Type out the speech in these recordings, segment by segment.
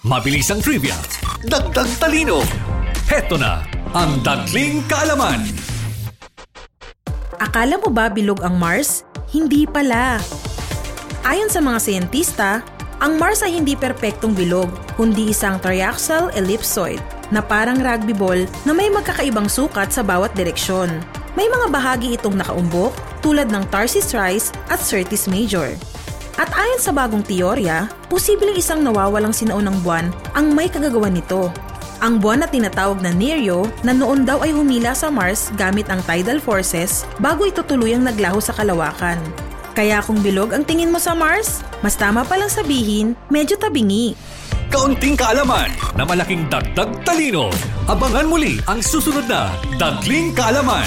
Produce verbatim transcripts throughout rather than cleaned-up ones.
Mabilis ang trivia, dagdag talino. Heto na ang Dagling Kaalaman. Akala mo ba bilog ang Mars? Hindi pala. Ayon sa mga siyentista, ang Mars ay hindi perpektong bilog, kundi isang triaxial ellipsoid na parang rugby ball na may magkakaibang sukat sa bawat direksyon. May mga bahagi itong nakaumbok tulad ng Tarsis Rise at Syrtis Major. At ayon sa bagong teorya, posibleng isang nawawalang sinaunang buwan ang may kagagawan nito. Ang buwan na tinatawag na Nerio na noon daw ay humila sa Mars gamit ang tidal forces bago ito tuluyang naglaho sa kalawakan. Kaya kung bilog ang tingin mo sa Mars, mas tama palang sabihin, medyo tabingi. Kaunting kaalaman na malaking dagdag talino. Abangan muli ang susunod na Dagling Kaalaman.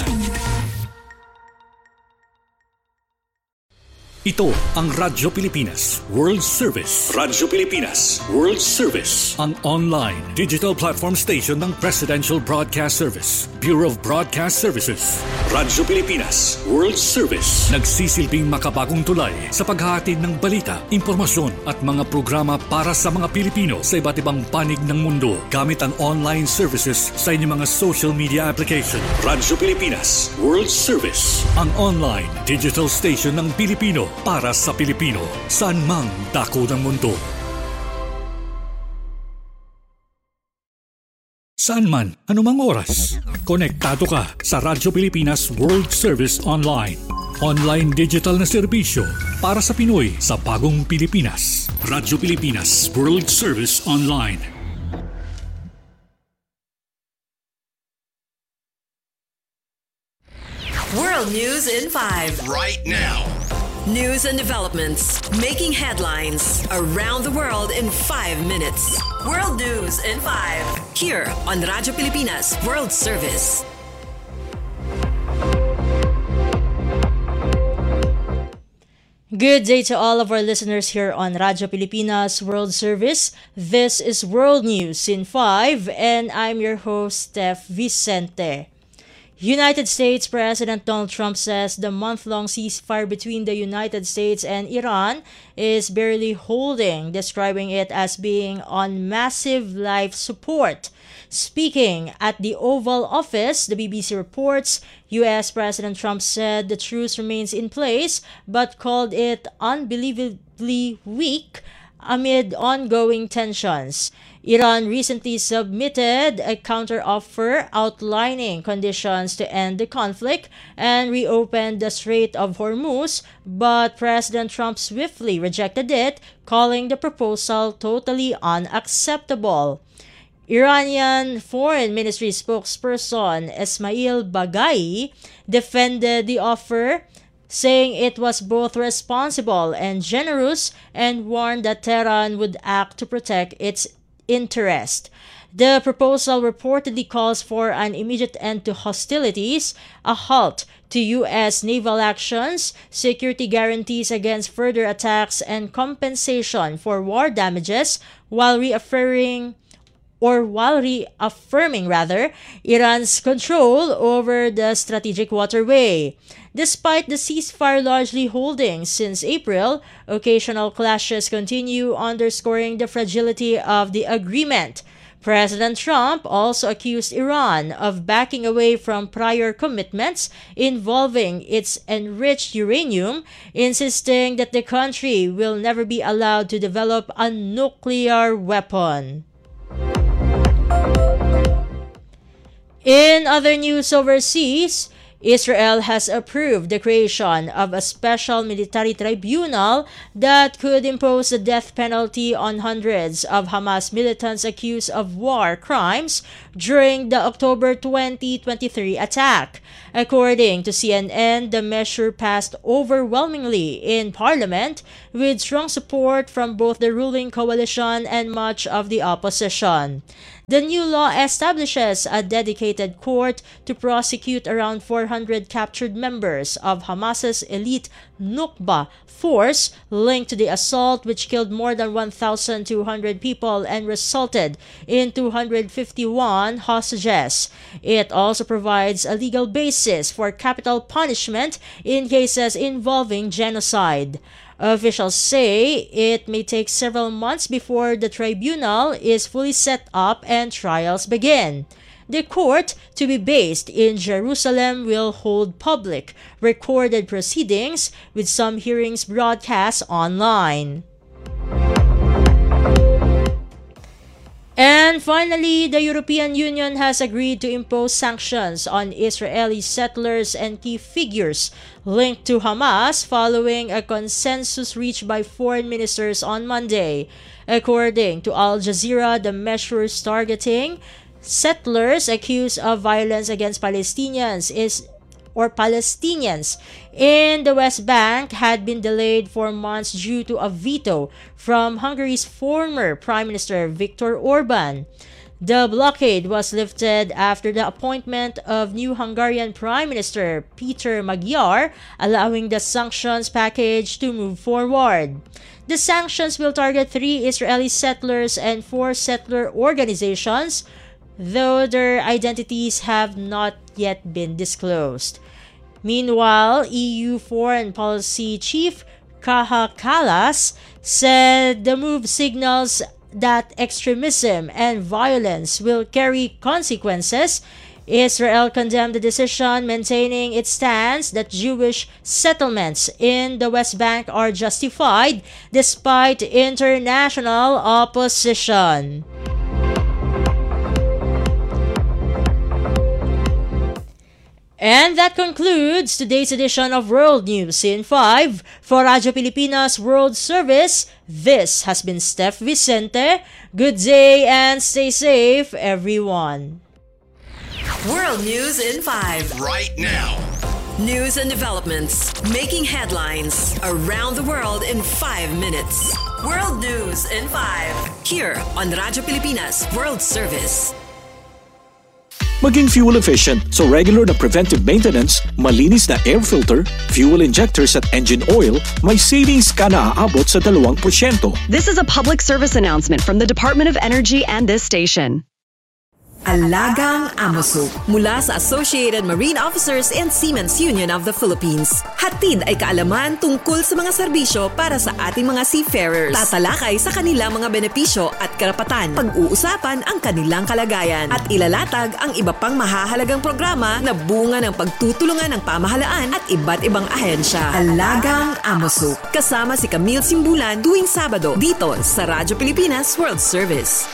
Ito ang Radyo Pilipinas World Service. Radyo Pilipinas World Service. Ang online digital platform station ng Presidential Broadcast Service, Bureau of Broadcast Services. Radyo Pilipinas World Service. Nagsisilbing makabagong tulay sa paghahatid ng balita, impormasyon at mga programa para sa mga Pilipino sa iba't ibang panig ng mundo gamit ang online services sa inyong mga social media application. Radyo Pilipinas World Service. Ang online digital station ng Pilipino para sa Pilipino, saan mang dako ng mundo. Saan man, anumang oras, konektado ka sa Radyo Pilipinas World Service Online. Online digital na serbisyo para sa Pinoy sa bagong Pilipinas. Radyo Pilipinas World Service Online. World News in five. Right now. News and developments making headlines around the world in five minutes. World News in five. Here on Radyo Pilipinas World Service. Good day to all of our listeners here on Radyo Pilipinas World Service. This is World News in five and I'm your host, Steph Vicente. United States President Donald Trump says the month-long ceasefire between the United States and Iran is barely holding, describing it as being on massive life support. Speaking at the Oval Office, the B B C reports, U S President Trump said the truce remains in place but called it unbelievably weak amid ongoing tensions. Iran recently submitted a counteroffer outlining conditions to end the conflict and reopen the Strait of Hormuz, but President Trump swiftly rejected it, calling the proposal totally unacceptable. Iranian Foreign Ministry spokesperson Esmail Baghai defended the offer, saying it was both responsible and generous, and warned that Tehran would act to protect its interest. The proposal reportedly calls for an immediate end to hostilities, a halt to U S naval actions, security guarantees against further attacks, and compensation for war damages, while reaffirming or while reaffirming rather Iran's control over the strategic waterway. Despite the ceasefire largely holding since April, occasional clashes continue, underscoring the fragility of the agreement. President Trump also accused Iran of backing away from prior commitments involving its enriched uranium, insisting that the country will never be allowed to develop a nuclear weapon. In other news overseas, Israel has approved the creation of a special military tribunal that could impose the death penalty on hundreds of Hamas militants accused of war crimes during the October twenty twenty-three attack. According to C N N, the measure passed overwhelmingly in Parliament with strong support from both the ruling coalition and much of the opposition. The new law establishes a dedicated court to prosecute around four hundred captured members of Hamas's elite Nukba force linked to the assault, which killed more than one thousand two hundred people and resulted in two hundred fifty-one hostages. It also provides a legal basis for capital punishment in cases involving genocide. Officials say it may take several months before the tribunal is fully set up and trials begin. The court, to be based in Jerusalem, will hold public, recorded proceedings with some hearings broadcast online. And finally, the European Union has agreed to impose sanctions on Israeli settlers and key figures linked to Hamas following a consensus reached by foreign ministers on Monday. According to Al Jazeera, the measures targeting settlers accused of violence against Palestinians is or Palestinians in the West Bank had been delayed for months due to a veto from Hungary's former Prime Minister Viktor Orban. The blockade was lifted after the appointment of new Hungarian Prime Minister Peter Magyar, allowing the sanctions package to move forward. The sanctions will target three Israeli settlers and four settler organizations, though their identities have not yet been disclosed. Meanwhile, E U Foreign Policy Chief Kaja Kallas said the move signals that extremism and violence will carry consequences. Israel condemned the decision, maintaining its stance that Jewish settlements in the West Bank are justified despite international opposition. And that concludes today's edition of World News in five. For Radyo Pilipinas World Service, this has been Steph Vicente. Good day and stay safe, everyone. World News in five. Right now. News and developments making headlines around the world in five minutes. World News in five. Here on Radyo Pilipinas World Service. Maging fuel efficient, so regular na preventive maintenance, malinis na air filter, fuel injectors at engine oil, may savings ka na aabot sa dalawang porsyento. This is a public service announcement from the Department of Energy and this station. Alagang Amosuk mula sa Associated Marine Officers and Seamen's Union of the Philippines. Hatid ay kaalaman tungkol sa mga serbisyo para sa ating mga seafarers. Tatalakay sa kanilang mga benepisyo at karapatan. Pag-uusapan ang kanilang kalagayan at ilalatag ang iba pang mahahalagang programa na bunga ng pagtutulungan ng pamahalaan at iba't ibang ahensya. Alagang Amosuk. Kasama si Camille Simbulan tuwing Sabado dito sa Radyo Pilipinas World Service.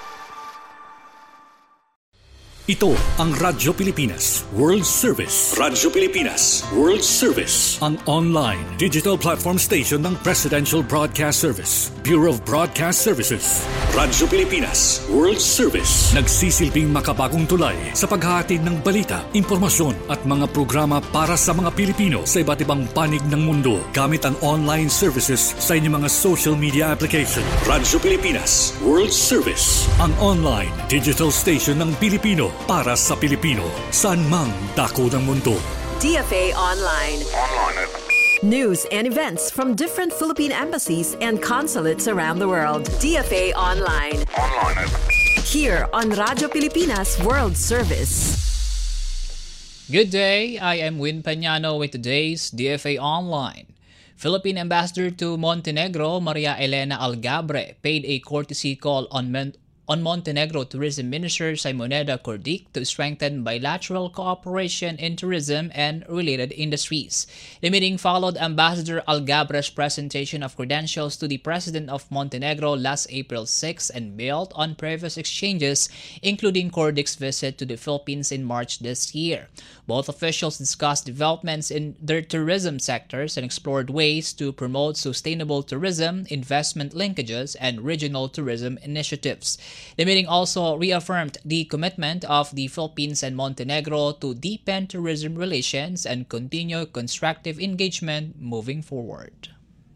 Ito ang Radyo Pilipinas World Service. Radyo Pilipinas World Service. Ang online digital platform station ng Presidential Broadcast Service, Bureau of Broadcast Services. Radyo Pilipinas World Service. Nagsisilbing makabagong tulay sa paghahatid ng balita, impormasyon at mga programa para sa mga Pilipino sa iba't ibang panig ng mundo gamit ang online services sa inyong mga social media application. Radyo Pilipinas World Service. Ang online digital station ng Pilipino para sa Pilipino, saan mang dako ng mundo. D F A Online. Online. News and events from different Philippine embassies and consulates around the world. D F A Online. Online. Here on Radyo Pilipinas World Service. Good day, I am Win Pañano with today's D F A Online. Philippine Ambassador to Montenegro, Maria Elena Algabre, paid a courtesy call on men- on Montenegro Tourism Minister Simonetta Cordic to strengthen bilateral cooperation in tourism and related industries. The meeting followed Ambassador Algabre's presentation of credentials to the President of Montenegro last April sixth and built on previous exchanges, including Cordic's visit to the Philippines in March this year. Both officials discussed developments in their tourism sectors and explored ways to promote sustainable tourism, investment linkages, and regional tourism initiatives. The meeting also reaffirmed the commitment of the Philippines and Montenegro to deepen tourism relations and continue constructive engagement moving forward.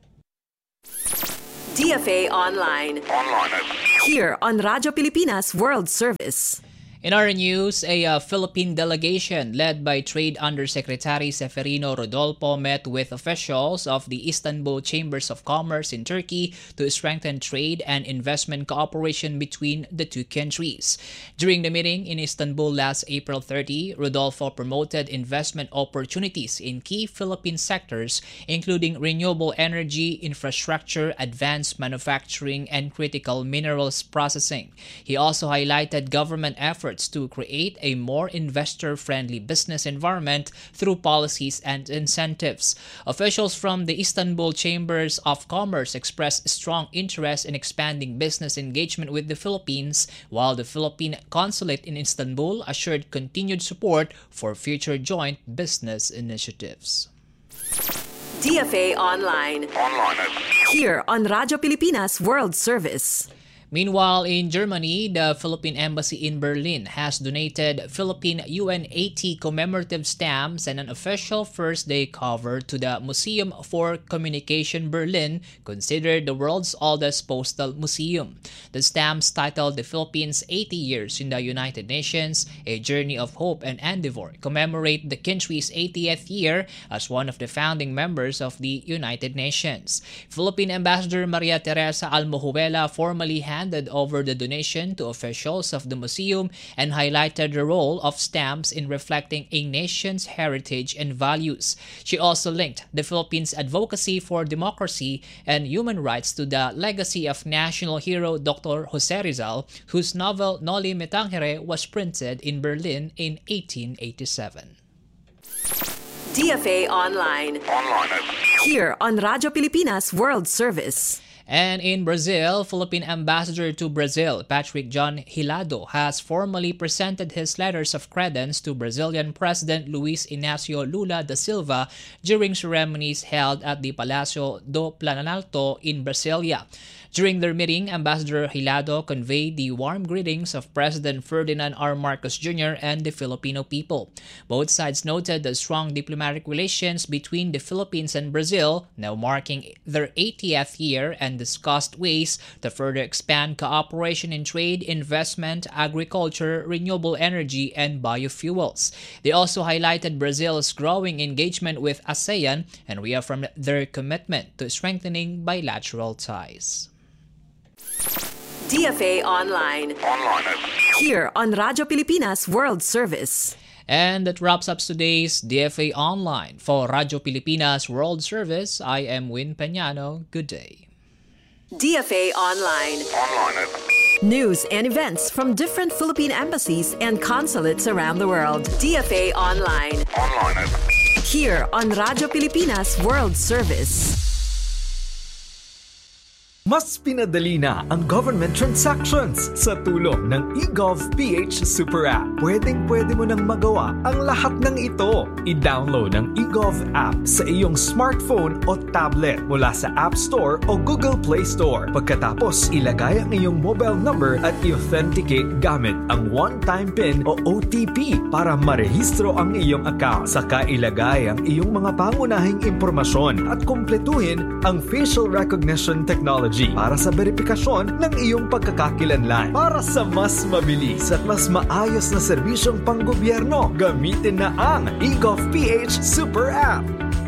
D F A Online. Online. Here on Radyo Pilipinas World Service. In our news, a uh, Philippine delegation led by Trade Undersecretary Seferino Rodolfo met with officials of the Istanbul Chambers of Commerce in Turkey to strengthen trade and investment cooperation between the two countries. During the meeting in Istanbul last April thirtieth, Rodolfo promoted investment opportunities in key Philippine sectors, including renewable energy, infrastructure, advanced manufacturing, and critical minerals processing. He also highlighted government efforts to create a more investor-friendly business environment through policies and incentives. Officials from the Istanbul Chambers of Commerce expressed strong interest in expanding business engagement with the Philippines, while the Philippine Consulate in Istanbul assured continued support for future joint business initiatives. D F A Online. Online. Here on Radyo Pilipinas World Service. Meanwhile, in Germany, the Philippine Embassy in Berlin has donated Philippine U N eighty commemorative stamps and an official First Day cover to the Museum for Communication Berlin, considered the world's oldest postal museum. The stamps, titled The Philippines eighty years in the United Nations, A Journey of Hope and Endeavor, commemorate the country's eightieth year as one of the founding members of the United Nations. Philippine Ambassador Maria Teresa Almojuela formally handed over the donation to officials of the museum and highlighted the role of stamps in reflecting a nation's heritage and values. She also linked the Philippines' advocacy for democracy and human rights to the legacy of national hero Doctor Jose Rizal, whose novel Noli Me Tangere was printed in Berlin in eighteen eighty-seven. D F A Online. Online. Here on Radyo Pilipinas World Service. And in Brazil, Philippine Ambassador to Brazil, Patrick John Hilado, has formally presented his letters of credence to Brazilian President Luiz Inácio Lula da Silva during ceremonies held at the Palacio do Planalto in Brasilia. During their meeting, Ambassador Hilado conveyed the warm greetings of President Ferdinand R. Marcos Junior and the Filipino people. Both sides noted the strong diplomatic relations between the Philippines and Brazil, now marking their eightieth year, and discussed ways to further expand cooperation in trade, investment, agriculture, renewable energy, and biofuels. They also highlighted Brazil's growing engagement with ASEAN and reaffirmed their commitment to strengthening bilateral ties. D F A Online. Online. Here on Radyo Pilipinas World Service. And that wraps up today's D F A Online. For Radyo Pilipinas World Service, I am Win Peñano. Good day. D F A Online. Online. News and events from different Philippine embassies and consulates around the world. D F A Online. Online. Here on Radyo Pilipinas World Service. Mas pinadali na ang government transactions sa tulong ng eGovPH Super App. Pwedeng-pwede mo nang magawa ang lahat ng ito. I-download ang eGov app sa iyong smartphone o tablet mula sa App Store o Google Play Store. Pagkatapos, ilagay ang iyong mobile number at i-authenticate gamit ang one-time PIN o O T P para marehistro ang iyong account. Saka ilagay ang iyong mga pangunahing impormasyon at kumpletuhin ang facial recognition technology para sa verifikasyon ng iyong pagkakakilanlan. Para sa mas mabilis at mas maayos na serbisyong panggobyerno, gamitin na ang eGovPH Super App.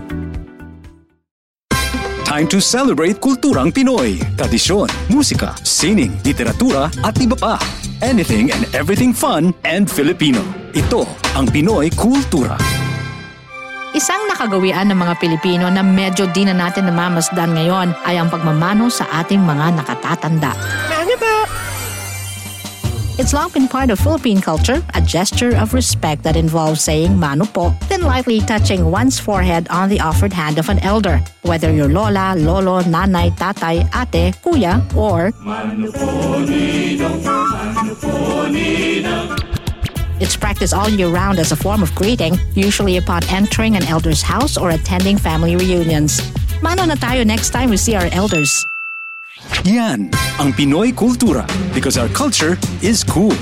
Time to celebrate kulturang Pinoy. Tradisyon, musika, sining, literatura at iba pa. Anything and everything fun and Filipino. Ito ang Pinoy Kultura. Isang nakagawian ng mga Pilipino na medyo di na natin namamasdan ngayon ay ang pagmamano sa ating mga nakatatanda. Ano ba? It's long been part of Philippine culture, a gesture of respect that involves saying mano po, then lightly touching one's forehead on the offered hand of an elder, whether you're lola, lolo, nanay, tatay, ate, kuya, or mano po ninong, mano po ninong. It's practiced all year round as a form of greeting, usually upon entering an elder's house or attending family reunions. Mano na tayo next time we see our elders. Yan ang Pinoy Kultura, because our culture is cool.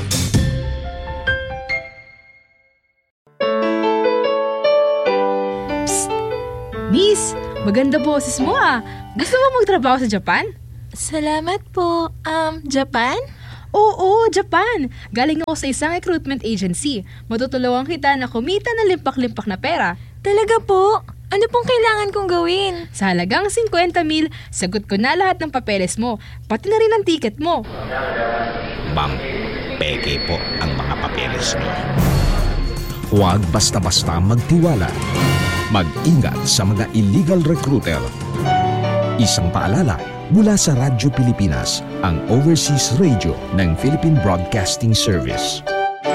Psst! Miss, maganda boses mo ah. Gusto mo magtrabaho sa Japan? Salamat po. Um, Japan? Oo, Japan! Galing ako sa isang recruitment agency. Matutulungan kita na kumita ng limpak-limpak na pera. Talaga po? Ano pong kailangan kong gawin? Sa halagang fifty mil, sagot ko na lahat ng papeles mo, pati na rin ang ticket mo. Ma'am, peke po ang mga papeles niyo. Huwag basta-basta magtiwala. Mag-ingat sa mga illegal recruiter. Isang paalala mula sa Radyo Pilipinas, ang overseas radio ng Philippine Broadcasting Service.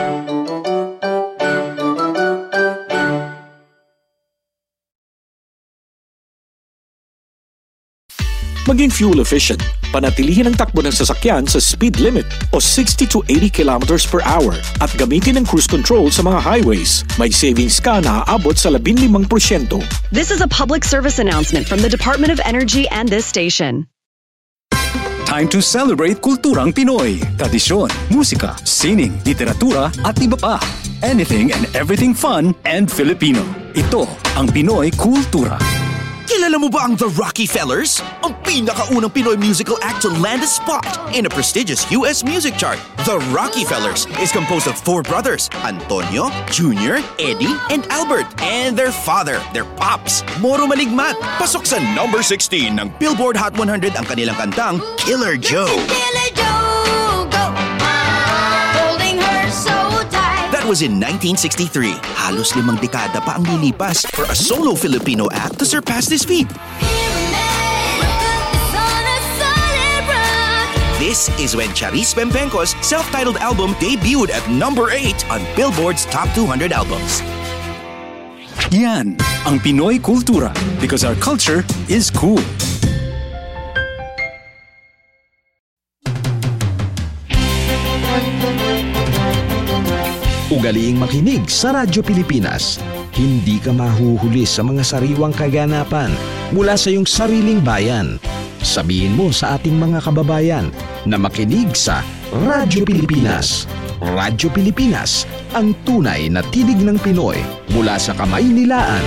Maging fuel efficient. Panatilihin ang takbo ng sasakyan sa speed limit o sixty to eighty kilometers per hour at gamitin ang cruise control sa mga highways. May savings ka na aabot sa fifteen percent. This is a public service announcement from the Department of Energy and this station. Time to celebrate kulturang Pinoy. Tradisyon, musika, sining, literatura at iba pa. Anything and everything fun and Filipino. Ito ang Pinoy Kultura. Kilala mo ba ang The Rockefellers? Ang pinakaunang Pinoy musical act to land a spot in a prestigious U S music chart. The Rockefellers is composed of four brothers, Antonio, Junior, Eddie, and Albert, and their father, their pops, Moro Maligmat. Pasok sa number sixteen ng Billboard Hot one hundred ang kanilang kantang Killer Joe. Killer Joe, go! Holding her so tight. That was in nineteen sixty-three. Halos limang dekada pa ang lilipas for a solo Filipino act to surpass this feat. This is when Charis Pempenco's self-titled album debuted at number eight on Billboard's Top two hundred albums. Yan ang Pinoy Kultura because our culture is cool. Ugaliing makinig sa Radyo Pilipinas. Hindi ka mahuhuli sa mga sariwang kaganapan mula sa iyong sariling bayan. Sabihin mo sa ating mga kababayan na makinig sa Radyo Pilipinas. Radyo Pilipinas, ang tunay na tinig ng Pinoy mula sa Kamaynilaan.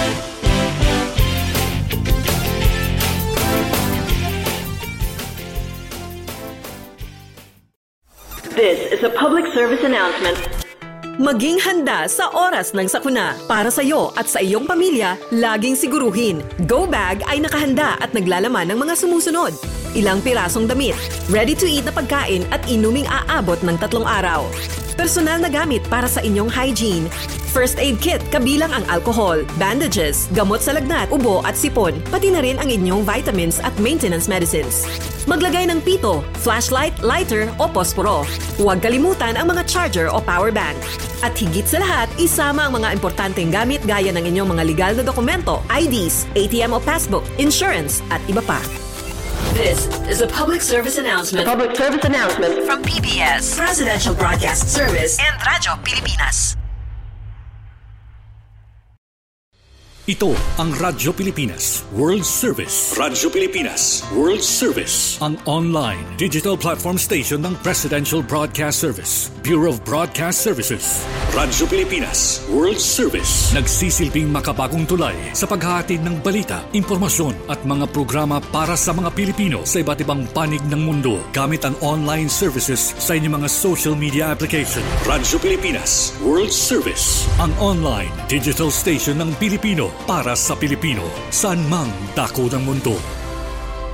This is a public service announcement. Maging handa sa oras ng sakuna. Para sa iyo at sa iyong pamilya, laging siguruhin, Go Bag ay nakahanda at naglalaman ng mga sumusunod. Ilang pirasong damit, ready-to-eat na pagkain at inuming aabot ng tatlong araw. Personal na gamit para sa inyong hygiene. First aid kit kabilang ang alcohol, bandages, gamot sa lagnat, ubo at sipon, pati na rin ang inyong vitamins at maintenance medicines. Maglagay ng pito, flashlight, lighter o posporo. Huwag kalimutan ang mga charger o power bank. At higit sa lahat, isama ang mga importanteng gamit gaya ng inyong mga legal na dokumento, I Ds, A T M o passbook, insurance at iba pa. This is a public service announcement. Public service announcement from P B S, Presidential Broadcast Service, and Radyo Pilipinas. Ito ang Radyo Pilipinas World Service. Radyo Pilipinas World Service, ang online digital platform station ng Presidential Broadcast Service, Bureau of Broadcast Services. Radyo Pilipinas World Service, nagsisilbing makabagong tulay sa paghahatid ng balita, impormasyon at mga programa para sa mga Pilipino sa iba't ibang panig ng mundo gamit ang online services sa inyong mga social media application. Radyo Pilipinas World Service, ang online digital station ng Pilipino para sa Pilipino, saan mang dako ng mundo.